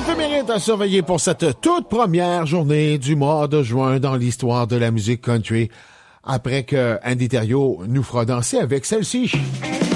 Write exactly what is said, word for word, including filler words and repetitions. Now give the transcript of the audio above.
éphéméride à surveiller pour cette toute première journée du mois de juin dans l'histoire de la musique country, après que Andy Thériault nous fera danser avec celle-ci.